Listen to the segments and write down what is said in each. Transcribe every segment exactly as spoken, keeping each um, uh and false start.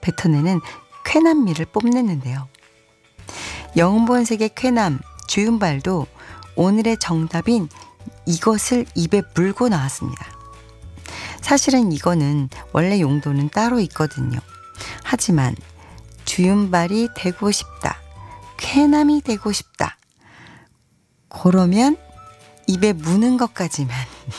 뱉어내는 쾌남미를 뽐냈는데요. 영본색의 쾌남 주윤발도 오늘의 정답인 이것을 입에 물고 나왔습니다. 사실은 이거는 원래 용도는 따로 있거든요. 하지만 주윤발이 되고 싶다, 쾌남이 되고 싶다, 그러면 입에 무는 것까지만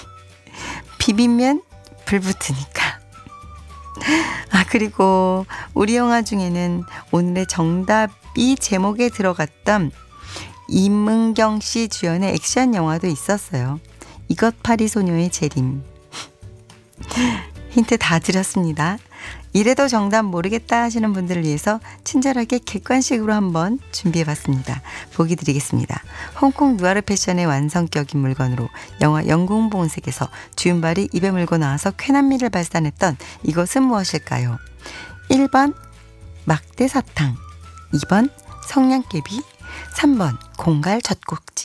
비비면 불 붙으니까. 아, 그리고 우리 영화 중에는 오늘의 정답이 제목에 들어갔던 임은경 씨 주연의 액션 영화도 있었어요. 이것 파리 소녀의 재림. 힌트 다 드렸습니다. 이래도 정답 모르겠다 하시는 분들을 위해서 친절하게 객관식으로 한번 준비해봤습니다. 보기 드리겠습니다. 홍콩 누아르 패션의 완성격인 물건으로 영화 영궁봉색에서 주윤발이 입에 물고 나와서 쾌남미를 발산했던 이것은 무엇일까요? 일 번 막대사탕, 이 번 성냥개비, 삼 번 공갈 젖꼭지.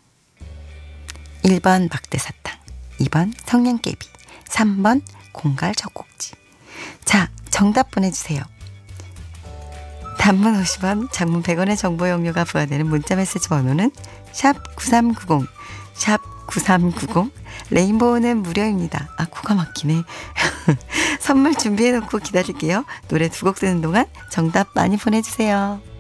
일 번 막대사탕, 이 번 성냥개비, 삼 번 공갈 젖꼭지. 자, 정답 보내주세요. 단문 오십 원, 장문 백 원의 정보 용료가 부과되는 문자메시지 번호는 샵 구삼구공, 샵 구삼구공. 레인보우는 무료입니다. 아, 코가 막히네. 선물 준비해놓고 기다릴게요. 노래 두 곡 듣는 동안 정답 많이 보내주세요.